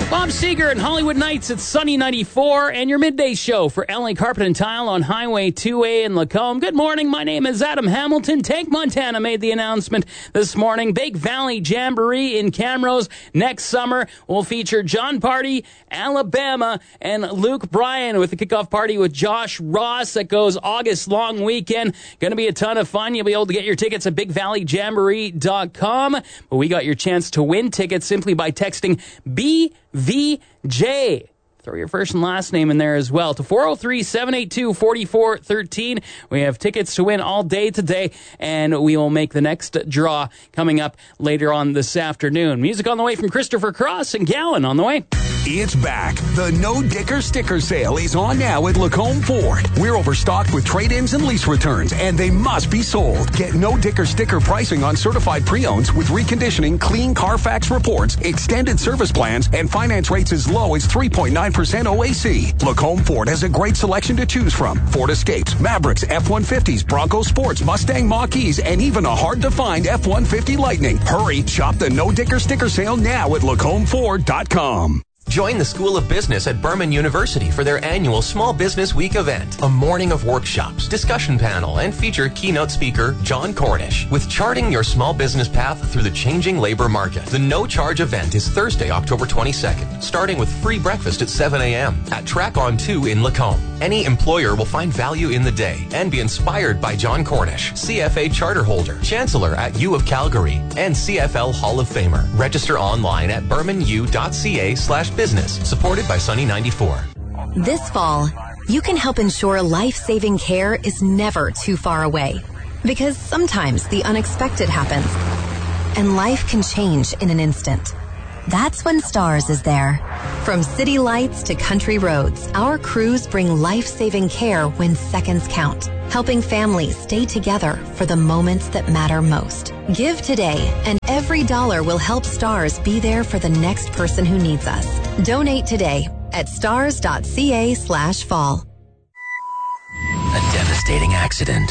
Bob Seger and Hollywood Nights at Sunny 94 and your midday show for LA Carpet and Tile on Highway 2A in Lacombe. Good morning. My name is Adam Hamilton. Tank Montana made the announcement this morning. Big Valley Jamboree in Camrose next summer will feature John Party, Alabama, and Luke Bryan with the kickoff party with Josh Ross that goes August long weekend. Going to be a ton of fun. You'll be able to get your tickets at BigValleyJamboree.com. But we got your chance to win tickets simply by texting BVJ. Throw your first and last name in there as well to 403-782-4413. We have tickets to win all day today, and we will make the next draw coming up later on this afternoon. Music on the way from Christopher Cross and Gowan on the way. It's back. The No Dicker Sticker Sale is on now at Lacombe Ford. We're overstocked with trade-ins and lease returns, and they must be sold. Get No Dicker sticker pricing on certified pre-owns with reconditioning, clean Carfax reports, extended service plans, and finance rates as low as 3.9% OAC. Lacombe Ford has a great selection to choose from. Ford Escapes, Mavericks, F-150s, Bronco Sports, Mustang Mach-E's, and even a hard-to-find F-150 Lightning. Hurry, shop the No Dicker Sticker Sale now at LacombFord.com. Join the School of Business at Berman University for their annual Small Business Week event. A morning of workshops, discussion panel, and feature keynote speaker John Cornish with charting your small business path through the changing labor market. The no-charge event is Thursday, October 22nd, starting with free breakfast at 7 a.m. at Track On 2 in Lacombe. Any employer will find value in the day and be inspired by John Cornish, CFA charter holder, chancellor at U of Calgary, and CFL Hall of Famer. Register online at bermanu.ca/business, supported by Sunny 94. This fall, you can help ensure life-saving care is never too far away. Because sometimes the unexpected happens, and life can change in an instant. That's when STARS is there. From city lights to country roads, our crews bring life-saving care when seconds count, helping families stay together for the moments that matter most. Give today, and every dollar will help STARS be there for the next person who needs us. Donate today at stars.ca/fall. A devastating accident.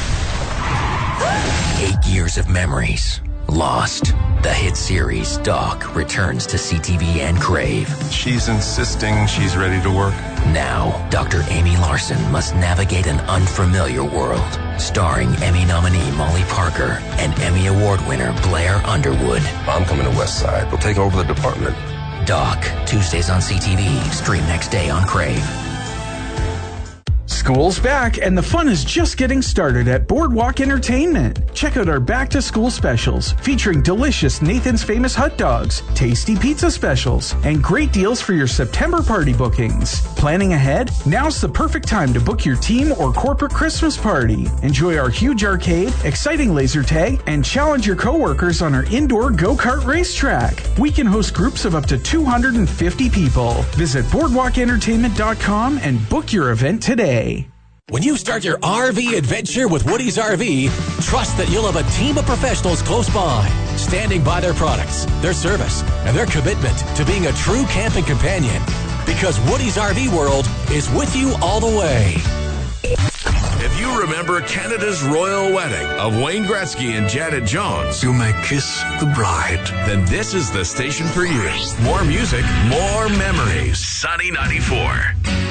8 years of memories lost. The hit series Doc returns to CTV and Crave. She's insisting she's ready to work. Now, Dr. Amy Larson must navigate an unfamiliar world. Starring Emmy nominee Molly Parker and Emmy Award winner Blair Underwood. I'm coming to West Side. We'll take over the department. Doc, Tuesdays on CTV. Stream next day on Crave. School's back, and the fun is just getting started at Boardwalk Entertainment. Check out our back-to-school specials, featuring delicious Nathan's Famous hot dogs, tasty pizza specials, and great deals for your September party bookings. Planning ahead? Now's the perfect time to book your team or corporate Christmas party. Enjoy our huge arcade, exciting laser tag, and challenge your coworkers on our indoor go-kart racetrack. We can host groups of up to 250 people. Visit BoardwalkEntertainment.com and book your event today. When you start your RV adventure with Woody's RV, trust that you'll have a team of professionals close by, standing by their products, their service, and their commitment to being a true camping companion. Because Woody's RV World is with you all the way. If you remember Canada's royal wedding of Wayne Gretzky and Janet Jones, you may kiss the bride. Then this is the station for you. More music, more memories. Sunny 94.